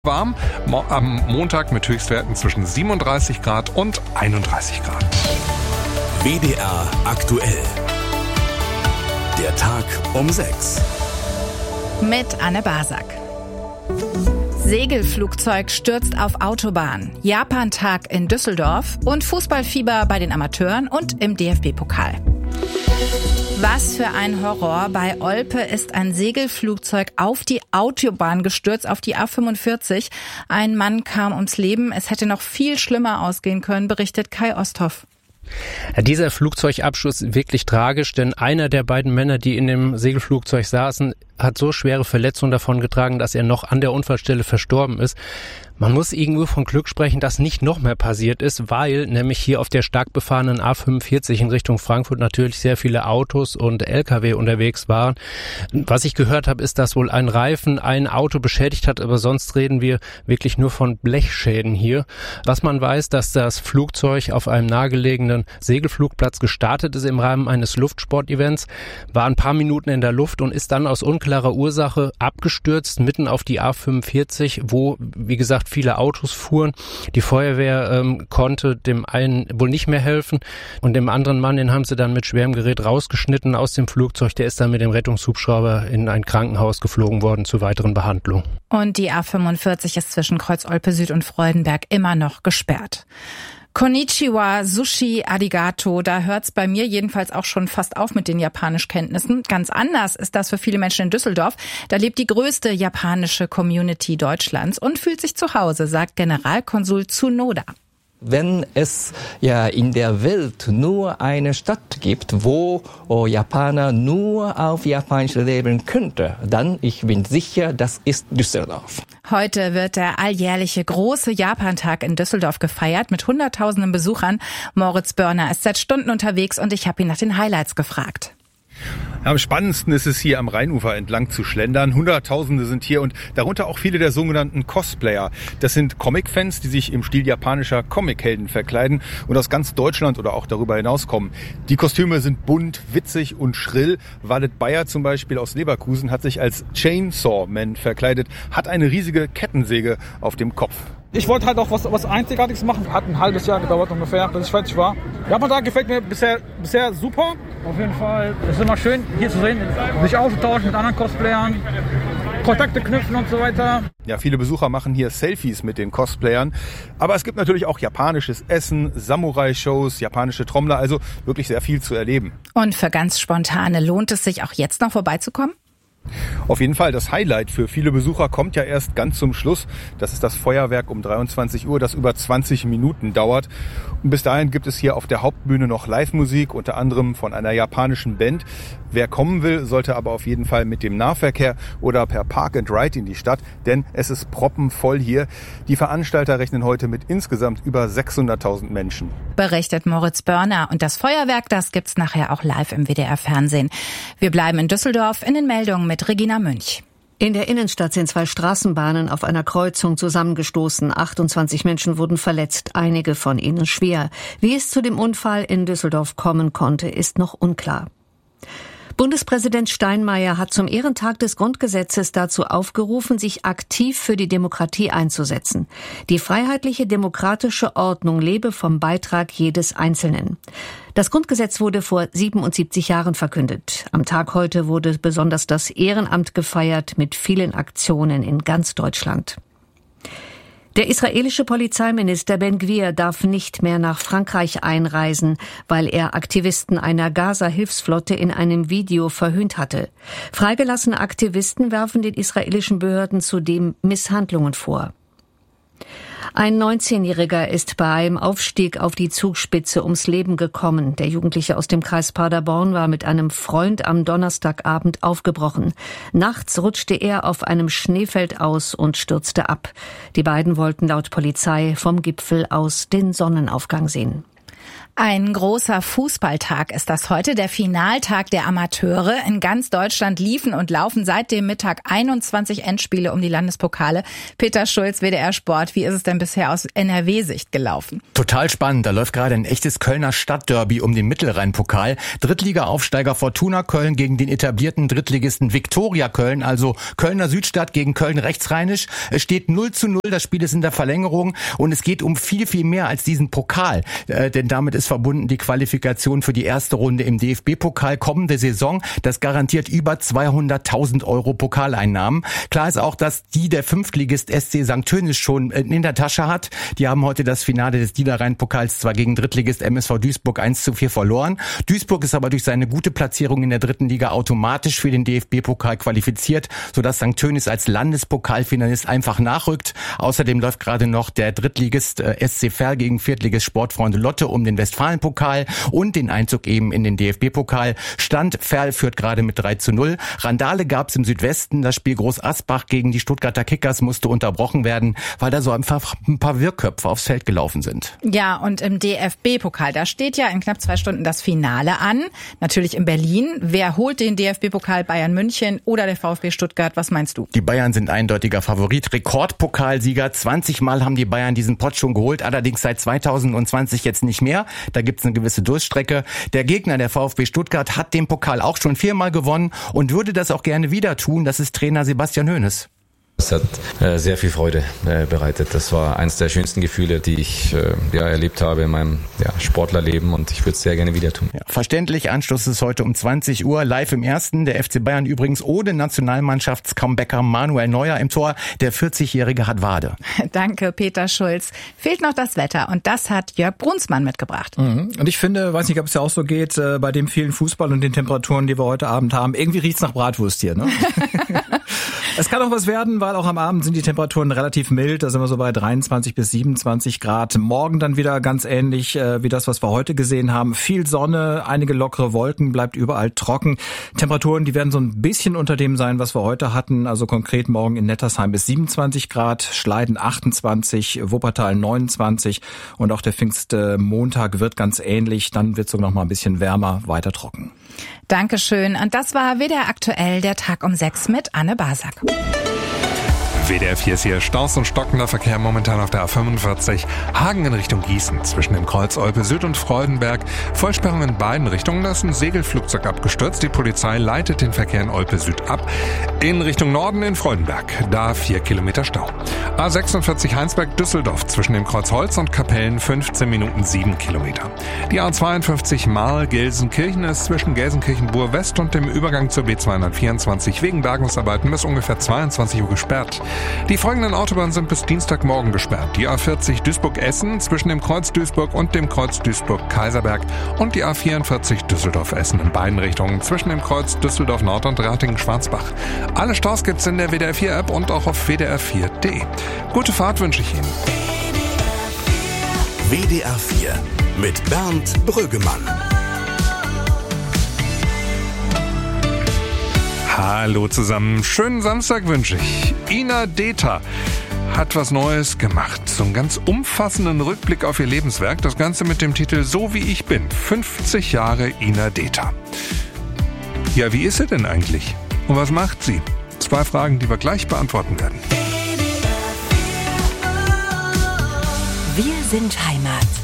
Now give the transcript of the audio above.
Warm, am Montag mit Höchstwerten zwischen 37 Grad und 31 Grad. WDR aktuell. Der Tag um 6. Mit Anne Basak. Segelflugzeug stürzt auf Autobahn. Japan-Tag in Düsseldorf und Fußballfieber bei den Amateuren und im DFB-Pokal. Was für ein Horror. Bei Olpe ist ein Segelflugzeug auf die Autobahn gestürzt, auf die A45. Ein Mann kam ums Leben. Es hätte noch viel schlimmer ausgehen können, berichtet Kai Osthoff. Dieser Flugzeugabschuss ist wirklich tragisch, denn einer der beiden Männer, die in dem Segelflugzeug saßen, hat so schwere Verletzungen davongetragen, dass er noch an der Unfallstelle verstorben ist. Man muss irgendwo von Glück sprechen, dass nicht noch mehr passiert ist, weil nämlich hier auf der stark befahrenen A45 in Richtung Frankfurt natürlich sehr viele Autos und LKW unterwegs waren. Was ich gehört habe, ist, dass wohl ein Reifen ein Auto beschädigt hat, aber sonst reden wir wirklich nur von Blechschäden hier. Was man weiß, dass das Flugzeug auf einem nahegelegenen Segelflugplatz gestartet ist im Rahmen eines Luftsportevents, war ein paar Minuten in der Luft und ist dann aus unklarer Ursache abgestürzt, mitten auf die A45, wo, wie gesagt, viele Autos fuhren. Die Feuerwehr konnte dem einen wohl nicht mehr helfen und dem anderen Mann, den haben sie dann mit schwerem Gerät rausgeschnitten aus dem Flugzeug. Der ist dann mit dem Rettungshubschrauber in ein Krankenhaus geflogen worden zur weiteren Behandlung. Und die A45 ist zwischen Kreuz Olpe Süd und Freudenberg immer noch gesperrt. Konnichiwa, Sushi, Arigato, da hört's bei mir jedenfalls auch schon fast auf mit den Japanischkenntnissen. Ganz anders ist das für viele Menschen in Düsseldorf. Da lebt die größte japanische Community Deutschlands und fühlt sich zu Hause, sagt Generalkonsul Tsunoda. Wenn es ja in der Welt nur eine Stadt gibt, wo Japaner nur auf Japanisch leben könnte, dann, ich bin sicher, das ist Düsseldorf. Heute wird der alljährliche große Japan-Tag in Düsseldorf gefeiert mit hunderttausenden Besuchern. Moritz Börner ist seit Stunden unterwegs und ich habe ihn nach den Highlights gefragt. Am spannendsten ist es hier am Rheinufer entlang zu schlendern. Hunderttausende sind hier und darunter auch viele der sogenannten Cosplayer. Das sind Comic-Fans, die sich im Stil japanischer Comic-Helden verkleiden und aus ganz Deutschland oder auch darüber hinaus kommen. Die Kostüme sind bunt, witzig und schrill. Walid Bayer zum Beispiel aus Leverkusen hat sich als Chainsaw Man verkleidet, hat eine riesige Kettensäge auf dem Kopf. Ich wollte halt auch was Einzigartiges machen. Hat ein halbes Jahr gedauert ungefähr, bis ich fertig war. Japan-Tag gefällt mir bisher super. Auf jeden Fall. Es ist immer schön, hier zu sehen, sich auszutauschen mit anderen Cosplayern, Kontakte knüpfen und so weiter. Ja, viele Besucher machen hier Selfies mit den Cosplayern. Aber es gibt natürlich auch japanisches Essen, Samurai-Shows, japanische Trommler, also wirklich sehr viel zu erleben. Und für ganz Spontane lohnt es sich auch jetzt noch vorbeizukommen? Auf jeden Fall, das Highlight für viele Besucher kommt ja erst ganz zum Schluss. Das ist das Feuerwerk um 23 Uhr, das über 20 Minuten dauert. Und bis dahin gibt es hier auf der Hauptbühne noch Live-Musik, unter anderem von einer japanischen Band. Wer kommen will, sollte aber auf jeden Fall mit dem Nahverkehr oder per Park and Ride in die Stadt, denn es ist proppenvoll hier. Die Veranstalter rechnen heute mit insgesamt über 600.000 Menschen. Berichtet Moritz Börner. Und das Feuerwerk, das gibt's nachher auch live im WDR-Fernsehen. Wir bleiben in Düsseldorf in den Meldungen mit Regina Münch. In der Innenstadt sind 2 Straßenbahnen auf einer Kreuzung zusammengestoßen. 28 Menschen wurden verletzt, einige von ihnen schwer. Wie es zu dem Unfall in Düsseldorf kommen konnte, ist noch unklar. Bundespräsident Steinmeier hat zum Ehrentag des Grundgesetzes dazu aufgerufen, sich aktiv für die Demokratie einzusetzen. Die freiheitliche demokratische Ordnung lebe vom Beitrag jedes Einzelnen. Das Grundgesetz wurde vor 77 Jahren verkündet. Am Tag heute wurde besonders das Ehrenamt gefeiert mit vielen Aktionen in ganz Deutschland. Der israelische Polizeiminister Ben-Gvir darf nicht mehr nach Frankreich einreisen, weil er Aktivisten einer Gaza-Hilfsflotte in einem Video verhöhnt hatte. Freigelassene Aktivisten werfen den israelischen Behörden zudem Misshandlungen vor. Ein 19-Jähriger ist bei einem Aufstieg auf die Zugspitze ums Leben gekommen. Der Jugendliche aus dem Kreis Paderborn war mit einem Freund am Donnerstagabend aufgebrochen. Nachts rutschte er auf einem Schneefeld aus und stürzte ab. Die beiden wollten laut Polizei vom Gipfel aus den Sonnenaufgang sehen. Ein großer Fußballtag ist das heute, der Finaltag der Amateure. In ganz Deutschland liefen und laufen seit dem Mittag 21 Endspiele um die Landespokale. Peter Schulz, WDR Sport, wie ist es denn bisher aus NRW-Sicht gelaufen? Total spannend, da läuft gerade ein echtes Kölner Stadtderby um den Mittelrhein-Pokal. Drittliga-Aufsteiger Fortuna Köln gegen den etablierten Drittligisten Viktoria Köln, also Kölner Südstadt gegen Köln rechtsrheinisch. Es steht 0:0, das Spiel ist in der Verlängerung und es geht um viel, viel mehr als diesen Pokal, denn damit ist verbunden die Qualifikation für die erste Runde im DFB-Pokal kommende Saison. Das garantiert über 200.000 Euro Pokaleinnahmen. Klar ist auch, dass die der Fünftligist SC St. Tönis schon in der Tasche hat. Die haben heute das Finale des Niederrhein-Pokals zwar gegen Drittligist MSV Duisburg 1:4 verloren. Duisburg ist aber durch seine gute Platzierung in der dritten Liga automatisch für den DFB-Pokal qualifiziert, sodass St. Tönis als Landespokalfinalist einfach nachrückt. Außerdem läuft gerade noch der Drittligist SC Verl gegen Viertligist Sportfreunde Lotte um den Westfalenpokal und den Einzug eben in den DFB-Pokal. Stand Verl führt gerade mit 3:0. Randale gab's im Südwesten. Das Spiel Groß Asbach gegen die Stuttgarter Kickers musste unterbrochen werden, weil da so einfach ein paar Wirrköpfe aufs Feld gelaufen sind. Ja, und im DFB-Pokal, da steht ja in knapp 2 Stunden das Finale an. Natürlich in Berlin. Wer holt den DFB-Pokal? Bayern München oder der VfB Stuttgart? Was meinst du? Die Bayern sind eindeutiger Favorit. Rekordpokalsieger. 20 Mal haben die Bayern diesen Pott schon geholt, allerdings seit 2020 jetzt nicht mehr. Da gibt's eine gewisse Durststrecke. Der Gegner, der VfB Stuttgart, hat den Pokal auch schon 4-mal gewonnen und würde das auch gerne wieder tun. Das ist Trainer Sebastian Hoeneß. Es hat sehr viel Freude bereitet. Das war eines der schönsten Gefühle, die ich erlebt habe in meinem Sportlerleben und ich würde es sehr gerne wieder tun. Ja, verständlich, Anschluss ist heute um 20 Uhr live im Ersten. Der FC Bayern übrigens ohne Nationalmannschafts-Comebacker Manuel Neuer im Tor. Der 40-Jährige hat Wade. Danke, Peter Schulz. Fehlt noch das Wetter und das hat Jörg Brunsmann mitgebracht. Und ich finde, weiß nicht, ob es ja auch so geht, bei dem vielen Fußball und den Temperaturen, die wir heute Abend haben, irgendwie riecht's nach Bratwurst hier, ne? Es kann auch was werden, weil auch am Abend sind die Temperaturen relativ mild. Da sind wir so bei 23 bis 27 Grad. Morgen dann wieder ganz ähnlich wie das, was wir heute gesehen haben. Viel Sonne, einige lockere Wolken, bleibt überall trocken. Temperaturen, die werden so ein bisschen unter dem sein, was wir heute hatten. Also konkret morgen in Nettersheim bis 27 Grad, Schleiden 28, Wuppertal 29 und auch der Pfingstmontag wird ganz ähnlich. Dann wird es sogar noch mal ein bisschen wärmer, weiter trocken. Dankeschön. Und das war WDR aktuell, der Tag um 6 mit Anne Basak. WDR 4 ist hier. Staus und stockender Verkehr momentan auf der A45. Hagen in Richtung Gießen. Zwischen dem Kreuz Olpe Süd und Freudenberg. Vollsperrung in beiden Richtungen. Da ist ein Segelflugzeug abgestürzt. Die Polizei leitet den Verkehr in Olpe Süd ab. In Richtung Norden in Freudenberg. Da 4 Kilometer Stau. A46 Heinsberg-Düsseldorf. Zwischen dem Kreuz Holz und Kapellen 15 Minuten 7 Kilometer. Die A52 Marl-Gelsenkirchen ist zwischen Gelsenkirchen-Bur-West und dem Übergang zur B224 wegen Bergungsarbeiten bis ungefähr 22 Uhr gesperrt. Die folgenden Autobahnen sind bis Dienstagmorgen gesperrt. Die A40 Duisburg-Essen zwischen dem Kreuz Duisburg und dem Kreuz Duisburg-Kaiserberg und die A44 Düsseldorf-Essen in beiden Richtungen zwischen dem Kreuz Düsseldorf-Nord und Ratingen-Schwarzbach. Alle Staus gibt's in der WDR 4 App und auch auf wdr4.de. Gute Fahrt wünsche ich Ihnen. WDR 4 mit Bernd Brüggemann. Hallo zusammen, schönen Samstag wünsche ich. Ina Deta hat was Neues gemacht. So einen ganz umfassenden Rückblick auf ihr Lebenswerk. Das Ganze mit dem Titel So wie ich bin. 50 Jahre Ina Deta. Ja, wie ist sie denn eigentlich? Und was macht sie? 2 Fragen, die wir gleich beantworten werden. Wir sind Heimat.